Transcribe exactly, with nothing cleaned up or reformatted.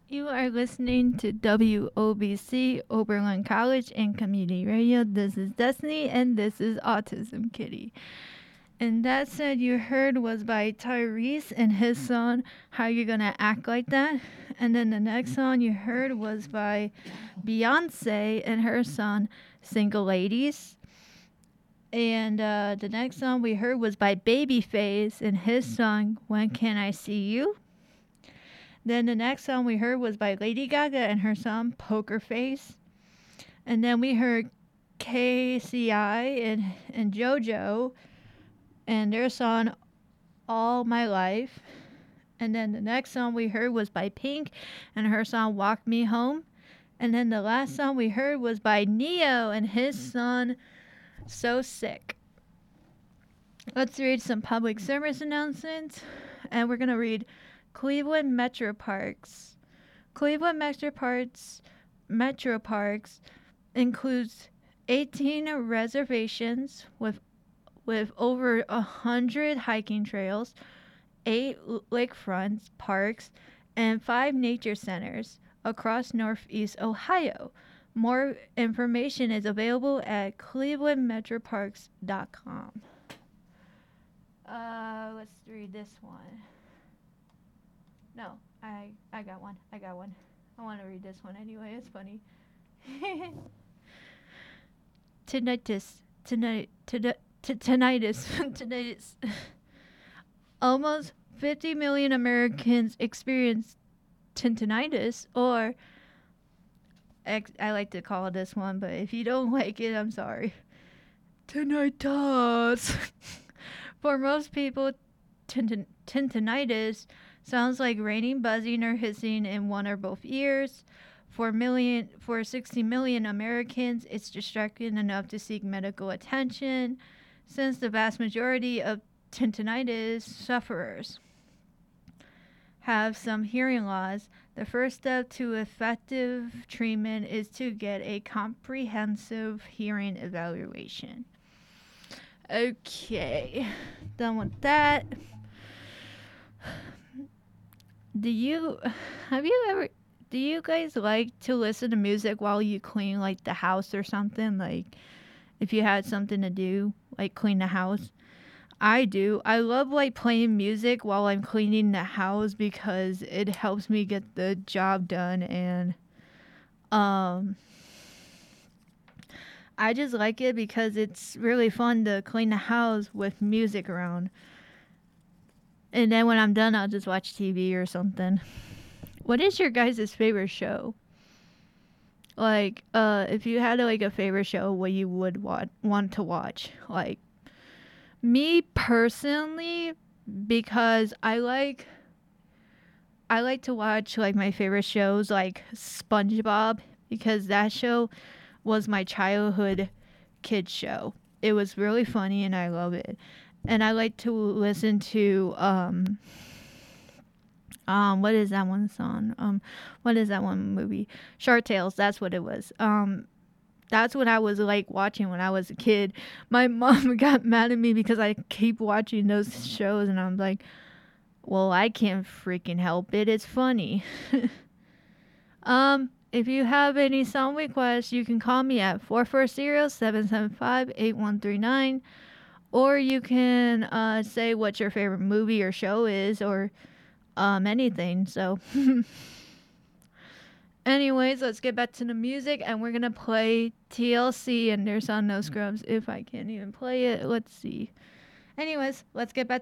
You are listening to W O B C, Oberlin College and Community Radio. This is Destiny, and this is Autism Kitty. And that said, you heard was by Tyrese and his song, How You Gonna Act Like That? And then the next song you heard was by Beyonce and her song, Single Ladies. And uh, the next song we heard was by Babyface and his song, When Can I See You? Then the next song we heard was by Lady Gaga and her song Poker Face. And then we heard K C I and, and JoJo and their song All My Life. And then the next song we heard was by Pink and her song Walk Me Home. And then the last song we heard was by Neo and his song So Sick. Let's read some public service announcements. And we're going to read Cleveland Metro Parks. Cleveland Metro Parks, Metro Parks includes eighteen reservations with with over one hundred hiking trails, eight lakefront parks, and five nature centers across Northeast Ohio. More information is available at cleveland metro parks dot com. Uh, let's read this one. No, I I got one. I got one. I want to read this one anyway. It's funny. Tinnitus. Tonight. Tonight. Tinnitus. Tinnitus. Almost fifty million Americans experience tinnitus, or ex- I like to call this one, but if you don't like it, I'm sorry. Tinnitus. For most people, tin- tinnitus sounds like raining, buzzing, or hissing in one or both ears. For million, for sixty million Americans, it's distracting enough to seek medical attention, since the vast majority of tinnitus sufferers have some hearing loss. The first step to effective treatment is to get a comprehensive hearing evaluation. Okay, done with that. Do you have you ever do you guys like to listen to music while you clean like the house or something? Like if you had something to do, like clean the house? I do. I love like playing music while I'm cleaning the house because it helps me get the job done, and um I just like it because it's really fun to clean the house with music around. And then when I'm done, I'll just watch T V or something. What is your guys' favorite show? Like, uh, if you had like a favorite show, what you would want want to watch? Like, me personally, because I like, I like to watch like my favorite shows like SpongeBob, because that show was my childhood kid show. It was really funny and I love it. And I like to listen to um um what is that one song? Um what is that one movie? Shark Tales, that's what it was. Um that's what I was like watching when I was a kid. My mom got mad at me because I keep watching those shows, and I'm like, well, I can't freaking help it. It's funny. um If you have any song requests, you can call me at four four zero, seven seven five, eight one three nine. Or you can uh, say what your favorite movie or show is, or um, anything. So, anyways, let's get back to the music, and we're gonna play T L C and their song No Scrubs. If I can't even play it, let's see. Anyways, let's get back